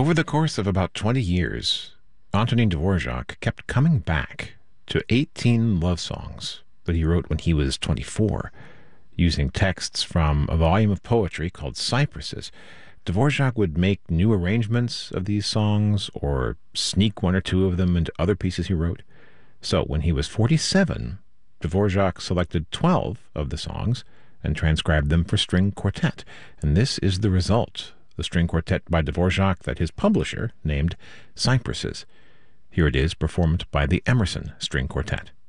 Over the course of about 20 years, Antonin Dvorak kept coming back to 18 love songs that he wrote when he was 24, using texts from a volume of poetry called Cypresses. Dvorak would make new arrangements of these songs or sneak one or two of them into other pieces he wrote. So when he was 47, Dvorak selected 12 of the songs and transcribed them for string quartet. And this is the result, the string quartet by Dvorak that his publisher named Cypresses. Here it is, performed by the Emerson String Quartet.